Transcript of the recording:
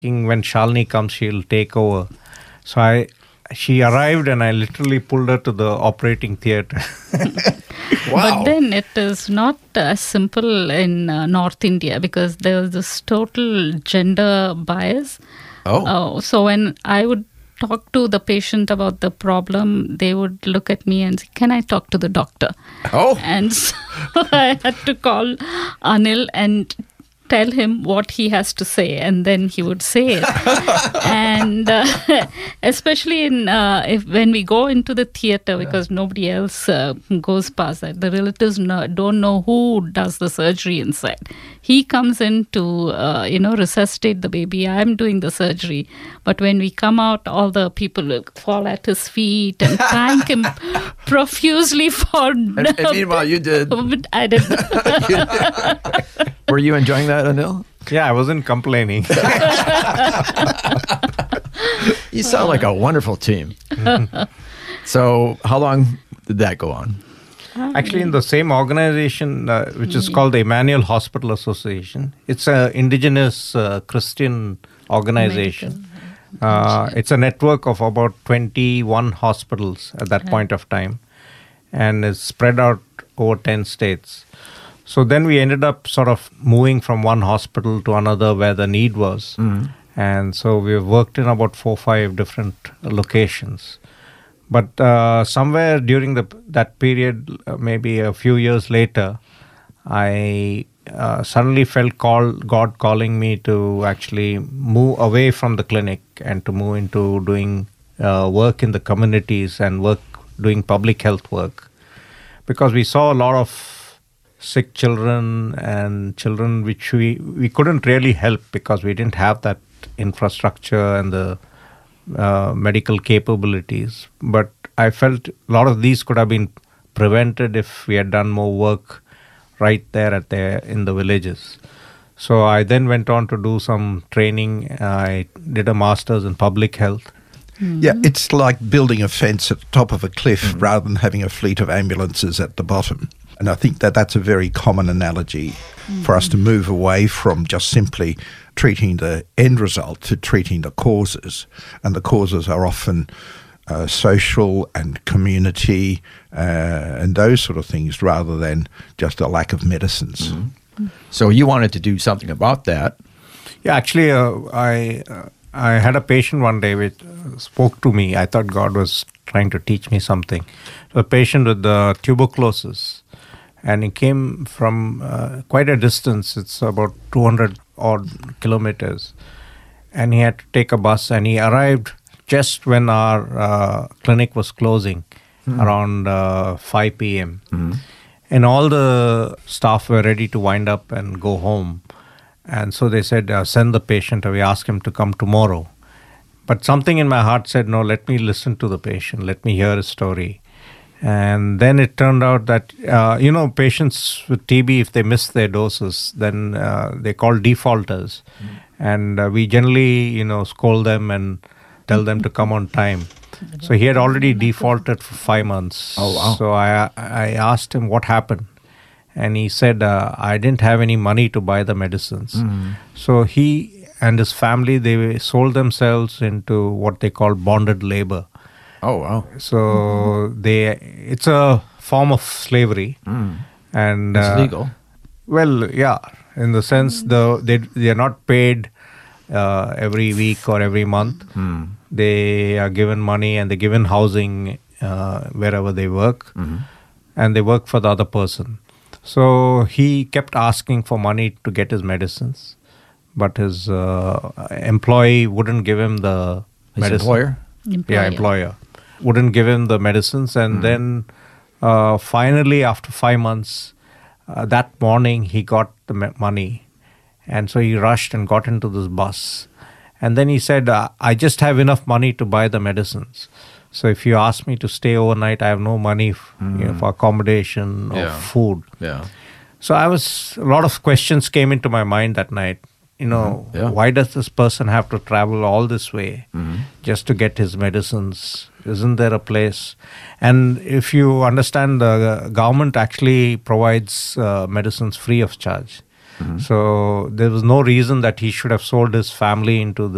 when Shalini comes, she'll take over. So she arrived and I literally pulled her to the operating theatre. Wow. But then it is not as simple in North India because there was this total gender bias. So when I would talk to the patient about the problem, they would look at me and say, "Can I talk to the doctor?" Oh. And so I had to call Anil and tell him what he has to say, and then he would say it. And especially when we go into the theater, because nobody else goes past that, the relatives don't know who does the surgery inside. He comes in to resuscitate the baby. I'm doing the surgery, but when we come out, all the people will fall at his feet and thank him profusely for. And meanwhile, you did. I did. Were you enjoying that, Anil? Yeah, I wasn't complaining. You sound like a wonderful team. So how long did that go on? Actually, in the same organization, which is called the Emmanuel Hospital Association, it's an indigenous Christian organization. It's a network of about 21 hospitals at that point of time, and it's spread out over 10 states. So then we ended up sort of moving from one hospital to another where the need was. And so we've worked in about 4 or 5 different locations. But somewhere during that period, maybe a few years later, I suddenly felt God calling me to actually move away from the clinic and to move into doing work in the communities and doing public health work. Because we saw a lot of sick children and children which we couldn't really help because we didn't have that infrastructure and the medical capabilities. But I felt a lot of these could have been prevented if we had done more work right there in the villages. So I then went on to do some training. I did a master's in public health. Yeah, it's like building a fence at the top of a cliff rather than having a fleet of ambulances at the bottom. And I think that's a very common analogy for us to move away from just simply treating the end result to treating the causes. And the causes are often social and community and those sort of things rather than just a lack of medicines. So you wanted to do something about that. Yeah, actually, I had a patient one day which spoke to me. I thought God was trying to teach me something. A patient with tuberculosis. And he came from quite a distance. It's about 200 odd kilometers. And he had to take a bus. And he arrived just when our clinic was closing, around 5 p.m. And all the staff were ready to wind up and go home. And so they said, send the patient. We asked him to come tomorrow. But something in my heart said, no, let me listen to the patient. Let me hear his story. And then it turned out that, patients with TB, if they miss their doses, then they're called defaulters. And we generally, scold them and tell them to come on time. So he had already defaulted for 5 months. Oh, wow. So I asked him what happened. And he said, I didn't have any money to buy the medicines. So he and his family, they sold themselves into what they call bonded labor. Oh, wow. So it's a form of slavery. And It's legal. Well, yeah, in the sense they are not paid every week or every month. They are given money and they're given housing wherever they work. And they work for the other person. So he kept asking for money to get his medicines. But his employee wouldn't give him the medicine. His employer? Yeah, employer. Wouldn't give him the medicines. And then finally, after 5 months, that morning he got the money. And so he rushed and got into this bus. And then he said, I just have enough money to buy the medicines. So if you ask me to stay overnight, I have no money for accommodation or food. Yeah. So a lot of questions came into my mind that night. Why does this person have to travel all this way just to get his medicines? Isn't there a place? And if you understand, the government actually provides medicines free of charge. So there was no reason that he should have sold his family into